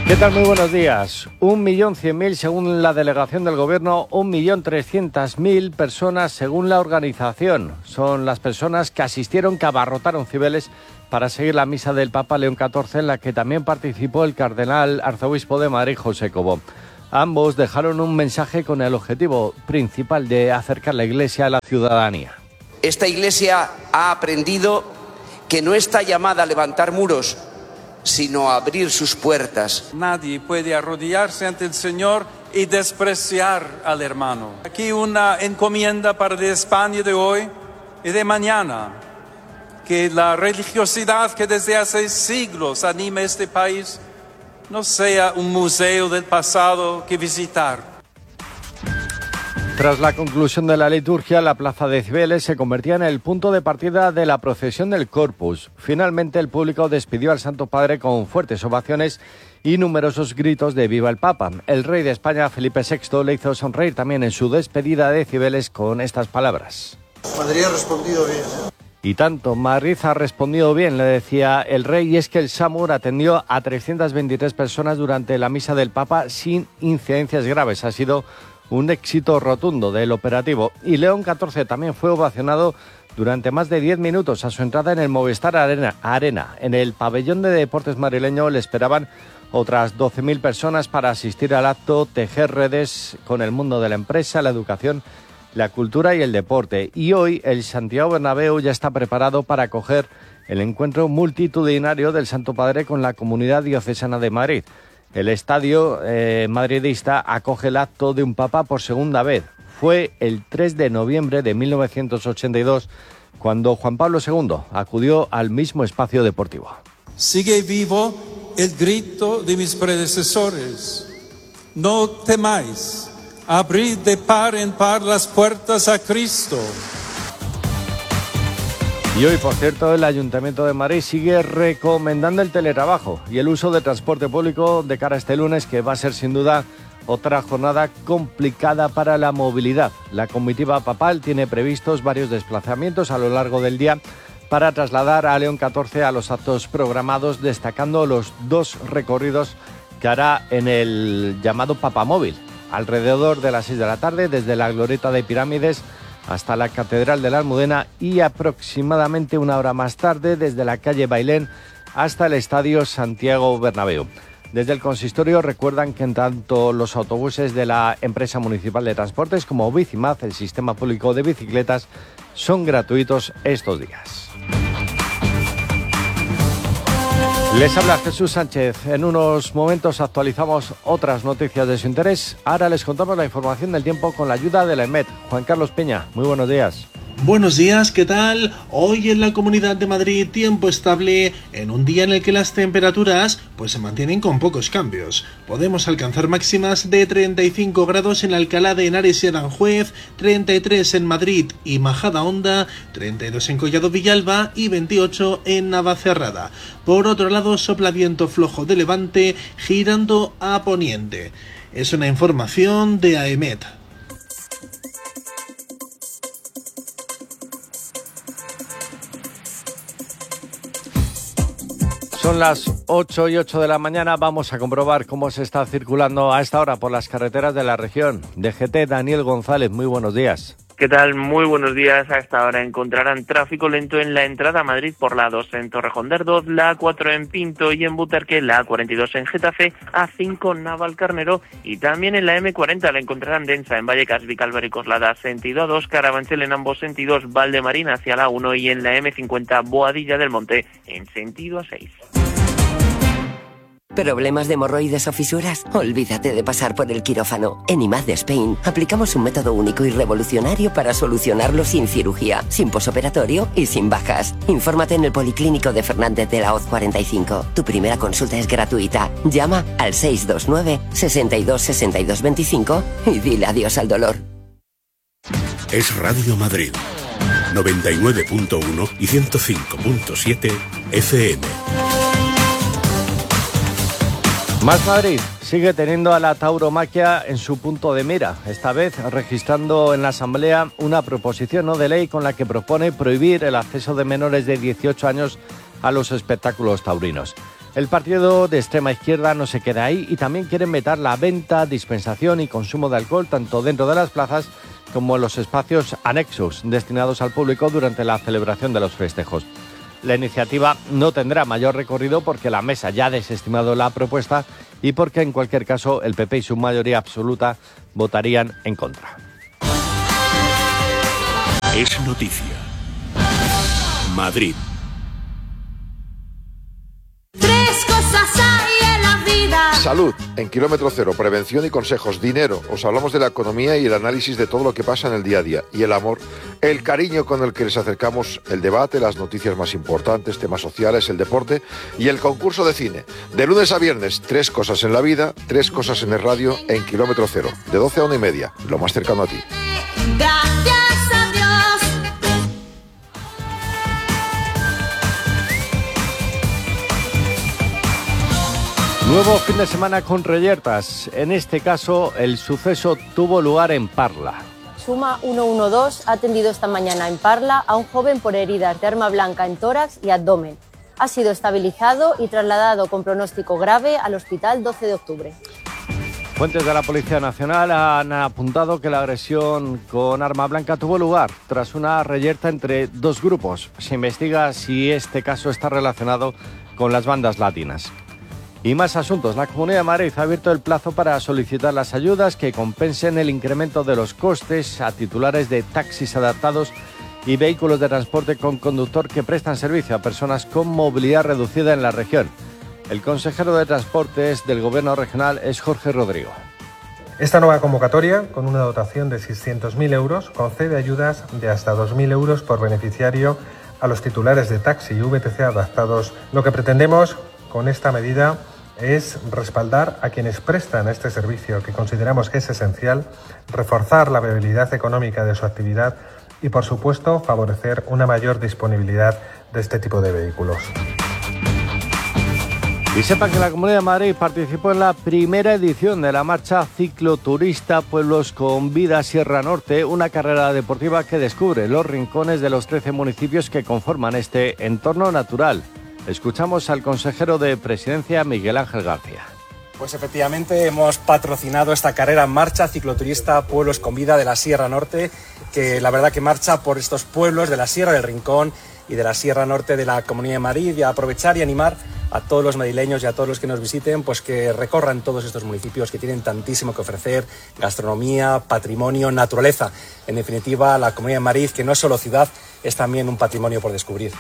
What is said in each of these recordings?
¿Qué tal? Muy buenos días. 1.100.000 según la delegación del Gobierno, 1.300.000 personas según la organización. Son las personas que asistieron, que abarrotaron Cibeles para seguir la misa del Papa León XIV, en la que también participó el cardenal arzobispo de Madrid, José Cobo. Ambos dejaron un mensaje con el objetivo principal de acercar la Iglesia a la ciudadanía. Esta Iglesia ha aprendido que no está llamada a levantar muros, sino a abrir sus puertas. Nadie puede arrodillarse ante el Señor y despreciar al hermano. Aquí una encomienda para la España de hoy y de mañana. Que la religiosidad que desde hace siglos anima este país no sea un museo del pasado que visitar. Tras la conclusión de la liturgia, la plaza de Cibeles se convertía en el punto de partida de la procesión del Corpus. Finalmente, el público despidió al Santo Padre con fuertes ovaciones y numerosos gritos de ¡Viva el Papa! El rey de España, Felipe VI, le hizo sonreír también en su despedida de Cibeles con estas palabras. Madrid ha respondido bien, Y tanto, Madrid ha respondido bien, le decía el rey, y es que el SAMUR atendió a 323 personas durante la misa del Papa sin incidencias graves. Ha sido un éxito rotundo del operativo. Y León XIV también fue ovacionado durante más de 10 minutos a su entrada en el Movistar Arena. En el pabellón de deportes madrileño le esperaban otras 12.000 personas para asistir al acto, tejer redes con el mundo de la empresa, la educación, la cultura y el deporte. Y hoy el Santiago Bernabéu ya está preparado para acoger el encuentro multitudinario del Santo Padre con la Comunidad Diocesana de Madrid. El estadio madridista acoge el acto de un papa por segunda vez. Fue el 3 de noviembre de 1982 cuando Juan Pablo II acudió al mismo espacio deportivo. Sigue vivo el grito de mis predecesores. No temáis, abrid de par en par las puertas a Cristo. Y hoy, por cierto, el Ayuntamiento de Madrid sigue recomendando el teletrabajo y el uso de transporte público de cara a este lunes, que va a ser sin duda otra jornada complicada para la movilidad. La comitiva papal tiene previstos varios desplazamientos a lo largo del día para trasladar a León XIV a los actos programados, destacando los 2 recorridos que hará en el llamado Papamóvil, alrededor de las 6 de la tarde, desde la Glorieta de Pirámides hasta la Catedral de la Almudena, y aproximadamente 1 hora más tarde desde la calle Bailén hasta el Estadio Santiago Bernabéu. Desde el consistorio recuerdan que en tanto los autobuses de la empresa municipal de transportes como Bicimad, el sistema público de bicicletas, son gratuitos estos días. Les habla Jesús Sánchez. En unos momentos actualizamos otras noticias de su interés. Ahora les contamos la información del tiempo con la ayuda de la EMET. Juan Carlos Peña, muy buenos días. Buenos días, ¿qué tal? Hoy en la Comunidad de Madrid tiempo estable en un día en el que las temperaturas se mantienen con pocos cambios. Podemos alcanzar máximas de 35 grados en Alcalá de Henares y Aranjuez, 33 en Madrid y Majadahonda, 32 en Collado Villalba y 28 en Navacerrada. Por otro lado, sopla viento flojo de levante girando a poniente. Es una información de AEMET. Son las 8:08 de la mañana. Vamos a comprobar cómo se está circulando a esta hora por las carreteras de la región. DGT, Daniel González, muy buenos días. ¿Qué tal? Muy buenos días. A esta hora encontrarán tráfico lento en la entrada a Madrid por la A2 en Torrejón de Ardoz, la A4 en Pinto y en Butarque, la A42 en Getafe, A5 Navalcarnero y también en la M40 la encontrarán densa en Vallecas, Vicálvaro y Coslada, sentido A2, Carabanchel en ambos sentidos, Valdemarín hacia la A1 y en la M50 Boadilla del Monte en sentido A6. ¿Problemas de hemorroides o fisuras? Olvídate de pasar por el quirófano. En IMAD de Spain aplicamos un método único y revolucionario para solucionarlo sin cirugía, sin posoperatorio y sin bajas. Infórmate en el Policlínico de Fernández de la Hoz 45. Tu primera consulta es gratuita. Llama al 629 62 62 25 y dile adiós al dolor. Es Radio Madrid, 99.1 y 105.7 FM. Más Madrid sigue teniendo a la tauromaquia en su punto de mira, esta vez registrando en la Asamblea una proposición no de ley con la que propone prohibir el acceso de menores de 18 años a los espectáculos taurinos. El partido de extrema izquierda no se queda ahí y también quieren vetar la venta, dispensación y consumo de alcohol tanto dentro de las plazas como en los espacios anexos destinados al público durante la celebración de los festejos. La iniciativa no tendrá mayor recorrido porque la mesa ya ha desestimado la propuesta y porque en cualquier caso el PP y su mayoría absoluta votarían en contra. Es noticia. Madrid. Tres cosas hay en la vida. Salud, en Kilómetro Cero, prevención y consejos. Dinero, os hablamos de la economía y el análisis de todo lo que pasa en el día a día. Y el amor, el cariño con el que les acercamos el debate, las noticias más importantes, temas sociales, el deporte y el concurso de cine. De lunes a viernes, 3 cosas en la vida, 3 cosas en el radio, en Kilómetro Cero. De 12 a 1:30, lo más cercano a ti. Gracias a Dios. Nuevo fin de semana con reyertas. En este caso, el suceso tuvo lugar en Parla. Suma 112 ha atendido esta mañana en Parla a un joven por heridas de arma blanca en tórax y abdomen. Ha sido estabilizado y trasladado con pronóstico grave al hospital 12 de octubre. Fuentes de la Policía Nacional han apuntado que la agresión con arma blanca tuvo lugar tras una reyerta entre dos grupos. Se investiga si este caso está relacionado con las bandas latinas. Y más asuntos. La Comunidad de Madrid ha abierto el plazo para solicitar las ayudas que compensen el incremento de los costes a titulares de taxis adaptados y vehículos de transporte con conductor que prestan servicio a personas con movilidad reducida en la región. El consejero de Transportes del Gobierno regional es Jorge Rodrigo. Esta nueva convocatoria, con una dotación de 600.000 euros, concede ayudas de hasta 2.000 euros por beneficiario a los titulares de taxi y VTC adaptados. Lo que pretendemos con esta medida es respaldar a quienes prestan este servicio, que consideramos que es esencial, reforzar la viabilidad económica de su actividad y, por supuesto, favorecer una mayor disponibilidad de este tipo de vehículos. Y sepan que la Comunidad de Madrid participó en la primera edición de la marcha cicloturista Pueblos con Vida Sierra Norte, una carrera deportiva que descubre los rincones de los 13 municipios que conforman este entorno natural. Escuchamos al consejero de Presidencia, Miguel Ángel García. Pues efectivamente hemos patrocinado esta carrera en marcha cicloturista Pueblos con Vida de la Sierra Norte, que la verdad que marcha por estos pueblos de la Sierra del Rincón y de la Sierra Norte de la Comunidad de Madrid, y a aprovechar y animar a todos los madrileños y a todos los que nos visiten, pues que recorran todos estos municipios que tienen tantísimo que ofrecer: gastronomía, patrimonio, naturaleza. En definitiva, la Comunidad de Madrid, que no es solo ciudad, es también un patrimonio por descubrir.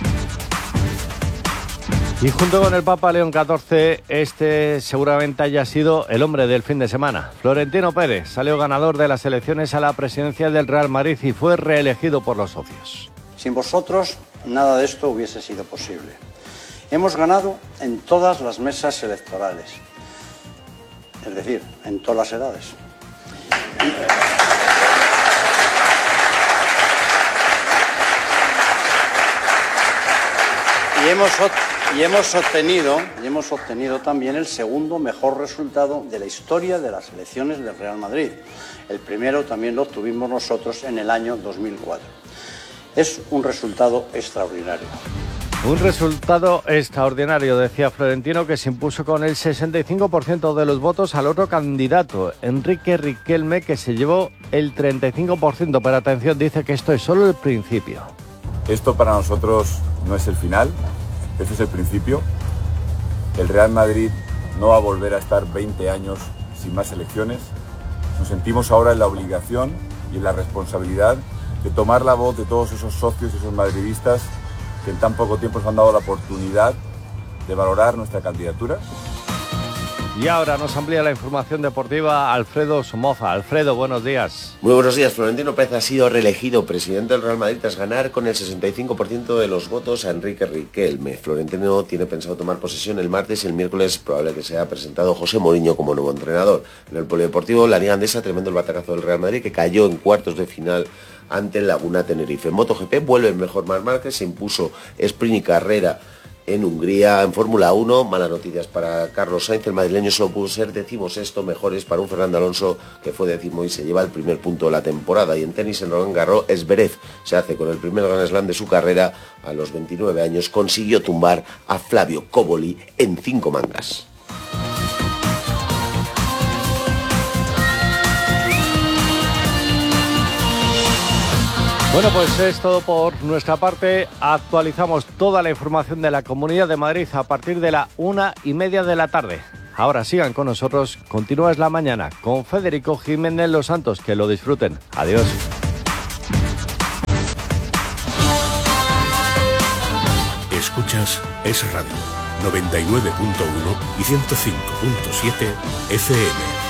Y junto con el Papa León XIV, este seguramente haya sido el hombre del fin de semana. Florentino Pérez salió ganador de las elecciones a la presidencia del Real Madrid y fue reelegido por los socios. Sin vosotros, nada de esto hubiese sido posible. Hemos ganado en todas las mesas electorales, es decir, en todas las edades. Y hemos obtenido también el segundo mejor resultado de la historia de las elecciones del Real Madrid. El primero también lo obtuvimos nosotros en el año 2004. Es un resultado extraordinario. Un resultado extraordinario, decía Florentino, que se impuso con el 65% de los votos al otro candidato, Enrique Riquelme, que se llevó el 35%. Pero atención, dice que esto es solo el principio. Esto para nosotros no es el final, este es el principio. El Real Madrid no va a volver a estar 20 años sin más elecciones. Nos sentimos ahora en la obligación y en la responsabilidad de tomar la voz de todos esos socios y esos madridistas que en tan poco tiempo nos han dado la oportunidad de valorar nuestra candidatura. Y ahora nos amplía la información deportiva Alfredo Somoza. Alfredo, buenos días. Muy buenos días. Florentino Pérez ha sido reelegido presidente del Real Madrid tras ganar con el 65% de los votos a Enrique Riquelme. Florentino tiene pensado tomar posesión el martes y el miércoles probable que sea presentado José Mourinho como nuevo entrenador. En el polideportivo, la Liga Andesa, tremendo el batacazo del Real Madrid, que cayó en cuartos de final ante el Laguna Tenerife. En MotoGP vuelve el mejor Marc Márquez, se impuso sprint y carrera En Hungría, en Fórmula 1, malas noticias para Carlos Sainz. El madrileño solo pudo ser 16º, mejores para un Fernando Alonso que fue 10º y se lleva el primer punto de la temporada. Y en tenis, en Roland Garros, Zverev se hace con el primer Grand Slam de su carrera. A los 29 años consiguió tumbar a Flavio Cobolli en 5 mangas. Bueno, pues es todo por nuestra parte. Actualizamos toda la información de la Comunidad de Madrid a partir de la 1:30 de la tarde. Ahora sigan con nosotros. Continúa Es la Mañana con Federico Jiménez Los Santos. Que lo disfruten. Adiós. Escuchas Es Radio 99.1 y 105.7 FM.